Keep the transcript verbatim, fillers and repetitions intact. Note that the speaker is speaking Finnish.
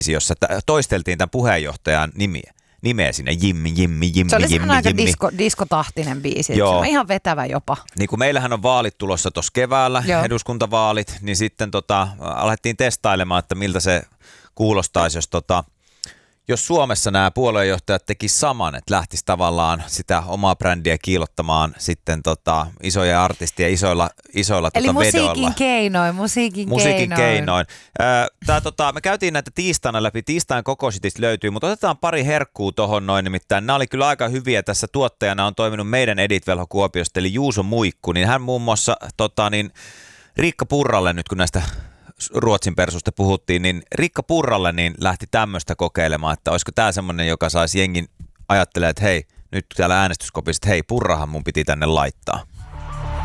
jossa toisteltiin tämän puheenjohtajan nimiä. Nimeä sinne, Jimmi, Jimmi, Jimmi, Se oli Jimmi, aika Jimmi. disko, diskotahtinen biisi, se on ihan vetävä jopa. Niin kun meillähän on vaalit tulossa tuossa keväällä, Joo. eduskuntavaalit, niin sitten tota, alettiin testailemaan, että miltä se kuulostaisi, jos, tota, jos Suomessa nämä puoluejohtajat tekisivät saman, että lähtisi tavallaan sitä omaa brändiä kiilottamaan sitten tota, isoja artistia isoilla, isoilla Eli tota, musiikin vedoilla. keinoin, musiikin, Musiikin keinoin. keinoin. Tää, tota, me käytiin näitä tiistaina läpi, tiistain kokositista löytyy, mutta otetaan pari herkkuu tohon noin, nimittäin nämä oli kyllä aika hyviä. Tässä tuottajana on toiminut meidän Edith Velho Kuopiosta, eli Juuso Muikku, niin hän muun muassa tota, niin, Riikka Purralle, nyt kun näistä Ruotsin persusta puhuttiin, niin Riikka Purralle niin lähti tämmöistä kokeilemaan, että olisiko tämä semmoinen, joka saisi jengin ajattelemaan, että hei, nyt täällä äänestyskopissa, että hei, Purrahan mun piti tänne laittaa.